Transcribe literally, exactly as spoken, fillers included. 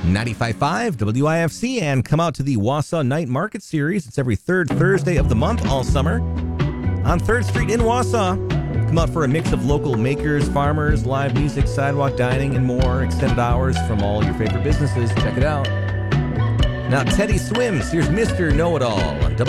ninety-five point five W I F C, and come out to the Wausau Night Market Series. It's every third Thursday of the month all summer on third Street in Wausau. Come out for a mix of local makers, farmers, live music, sidewalk dining, and more. Extended hours from all your favorite businesses. Check it out. Now, Teddy Swims. Here's Mister Know-It-All on W.